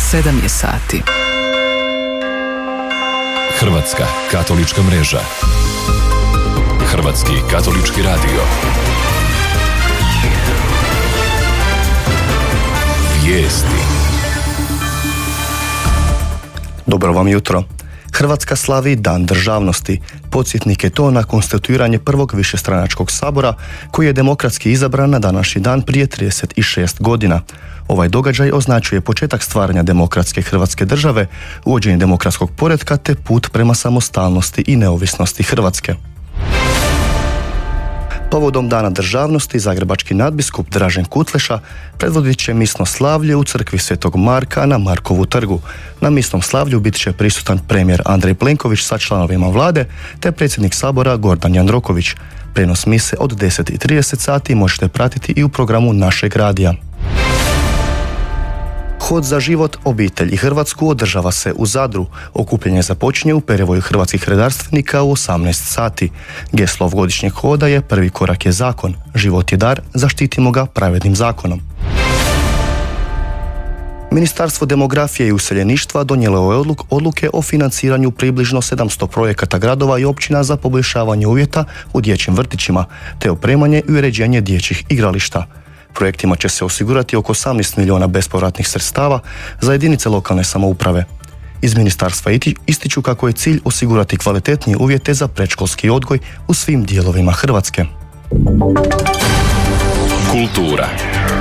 7 je sati. Hrvatska katolička mreža. Hrvatski katolički radio. Vijesti. Dobro vam jutro. Hrvatska slavi Dan državnosti. Podsjetnik je to na konstituiranje prvog višestranačkog sabora koji je demokratski izabran na današnji dan prije 36 godina. Ovaj događaj označuje početak stvaranja demokratske Hrvatske države, uvođenje demokratskog poretka te put prema samostalnosti i neovisnosti Hrvatske. Povodom Dana državnosti zagrebački nadbiskup Dražen Kutleša predvodit će misno slavlje u crkvi Svetog Marka na Markovu trgu. Na misnom slavlju bit će prisutan premijer Andrej Plenković sa članovima vlade te predsjednik sabora Gordan Jandroković. Prenos mise od 10:30 sati možete pratiti i u programu našeg radija. Hod za život, obitelj i Hrvatsku održava se u Zadru. Okupljanje započinje u Perevoju hrvatskih redarstvenika u 18 sati. Geslo ovogodišnjeg hoda je prvi korak je zakon. Život je dar, zaštitimo ga pravednim zakonom. Ministarstvo demografije i useljeništva donijelo je odluke o financiranju približno 700 projekata gradova i općina za poboljšavanje uvjeta u dječjim vrtićima, te opremanje i uređenje dječjih igrališta. Projektima će se osigurati oko 18 milijuna bespovratnih sredstava za jedinice lokalne samouprave. Iz ministarstva ističu kako je cilj osigurati kvalitetnije uvjete za predškolski odgoj u svim dijelovima Hrvatske. Kultura.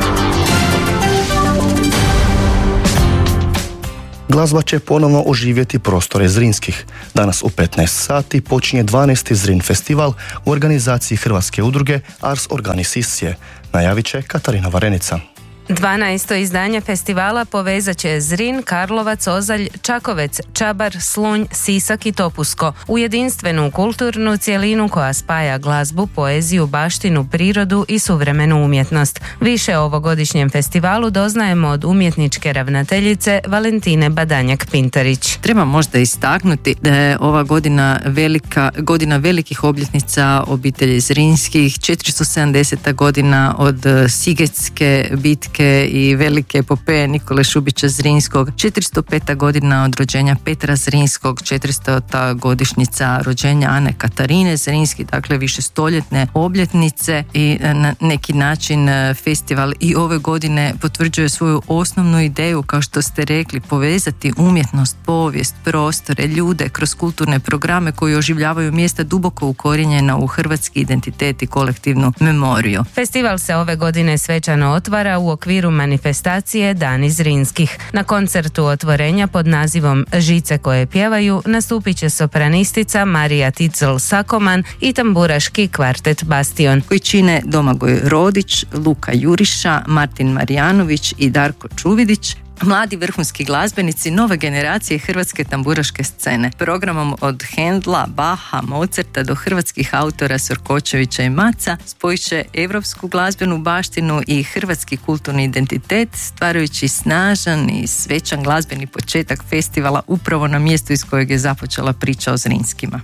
Glazba će ponovno oživjeti prostore Zrinskih. Danas u 15 sati počinje 12. Zrin festival u organizaciji Hrvatske udruge Ars Organis Isije. Najavit će Katarina Varenica. 12. izdanje festivala povezat će Zrin, Karlovac, Ozalj, Čakovec, Čabar, Slunj, Sisak i Topusko u jedinstvenu kulturnu cjelinu koja spaja glazbu, poeziju, baštinu, prirodu i suvremenu umjetnost. Više o ovogodišnjem festivalu doznajemo od umjetničke ravnateljice Valentine Badanjak-Pintarić. Treba možda istaknuti da je ova godina velikih obljetnica obitelji Zrinskih, 470. godina od Sigetske bitke i velike epopeje Nikole Šubića Zrinskog, 405. godina od rođenja Petra Zrinskog, 400. godišnjica rođenja Ane Katarine Zrinski, dakle višestoljetne obljetnice i na neki način festival i ove godine potvrđuje svoju osnovnu ideju, kao što ste rekli, povezati umjetnost, povijest, prostore, ljude kroz kulturne programe koji oživljavaju mjesta duboko ukorijenjena u hrvatski identitet i kolektivnu memoriju. Festival se ove godine svečano otvara u okviru manifestacije Dani Zrinskih. Na koncertu otvorenja pod nazivom Žice koje pjevaju nastupit će sopranistica Marija Ticl-Sakoman i tamburaški kvartet Bastion, koji čine Domagoj Rodić, Luka Juriša, Martin Marjanović i Darko Čuvidić, mladi vrhunski glazbenici nove generacije hrvatske tamburaške scene. Programom od Hendla, Baha, Mozarta do hrvatskih autora Sorkočevića i Maca spojit će evropsku glazbenu baštinu i hrvatski kulturni identitet, stvarajući snažan i svečan glazbeni početak festivala upravo na mjestu iz kojeg je započela priča o Zrinskima.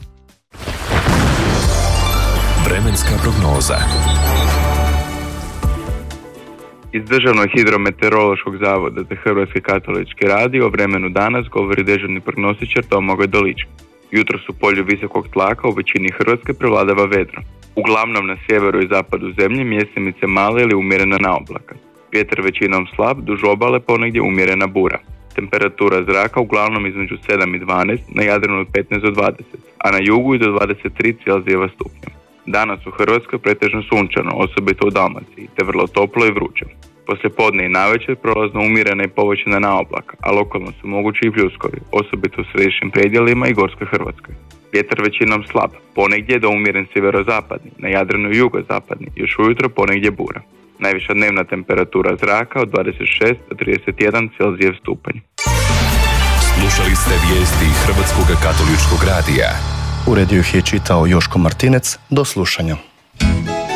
Vremenska prognoza. Iz Državnog hidrometeorološkog zavoda za Hrvatski katolički radio o vremenu danas govori dežurni prognostičar Domagoj Dolički. Jutro su polju visokog tlaka u većini Hrvatske prevladava vedro. Uglavnom na sjeveru i zapadu zemlje mjestimice male ili umjerena naoblaka. Vjetar većinom slab, duž obale ponegdje umjerena bura. Temperatura zraka uglavnom između 7 i 12, na Jadranu od 15 do 20, a na jugu i do 23 Celzijeva stupnja. Danas u Hrvatskoj pretežno sunčano, osobito u Dalmaciji, te vrlo toplo i vruće. Poslijepodne i navečer prolazno umjerena i povećana naoblaka, a lokalno su mogući i pljuskovi, osobito u središnjim predjelima i Gorskoj Hrvatskoj. Vjetar većinom slab, ponegdje do umjeren sjeverozapadni, na Jadranu i jugozapadni, još ujutro ponegdje bura. Najviša dnevna temperatura zraka od 26 do 31 Celzijev stupanj. Slušali ste vijesti Hrvatskog katoličkog radija. Uredio ih je čitao Joško Martinec. Do slušanja.